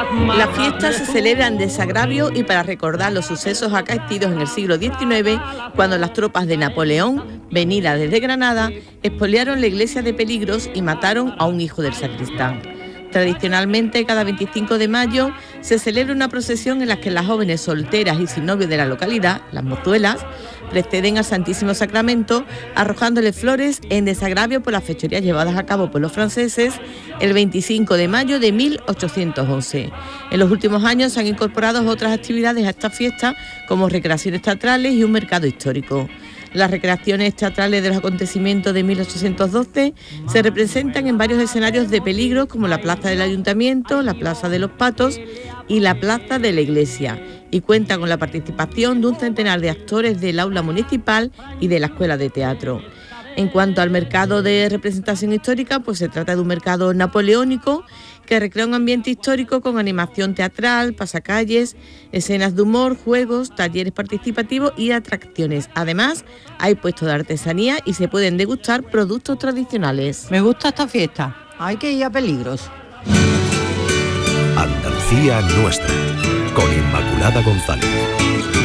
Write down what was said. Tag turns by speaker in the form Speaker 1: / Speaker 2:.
Speaker 1: Las fiestas se celebran de desagravio y para recordar los sucesos acaecidos en el siglo XIX, cuando las tropas de Napoleón, venidas desde Granada, expoliaron la iglesia de Peligros y mataron a un hijo del sacristán. Tradicionalmente, cada 25 de mayo se celebra una procesión en la que las jóvenes solteras y sin novio de la localidad, las mozuelas, preceden al Santísimo Sacramento arrojándole flores en desagravio por las fechorías llevadas a cabo por los franceses el 25 de mayo de 1811. En los últimos años se han incorporado otras actividades a esta fiesta, como recreaciones teatrales y un mercado histórico. Las recreaciones teatrales de los acontecimientos de 1812 se representan en varios escenarios de peligro, como la Plaza del Ayuntamiento, la Plaza de los Patos y la Plaza de la Iglesia, y cuenta con la participación de un centenar de actores del aula municipal y de la Escuela de Teatro. En cuanto al mercado de representación histórica, pues se trata de un mercado napoleónico que recrea un ambiente histórico con animación teatral, pasacalles, escenas de humor, juegos, talleres participativos y atracciones. Además, hay puestos de artesanía y se pueden degustar productos tradicionales.
Speaker 2: Me gusta esta fiesta, hay que ir a Peligros.
Speaker 3: Andalucía nuestra, con Inmaculada González.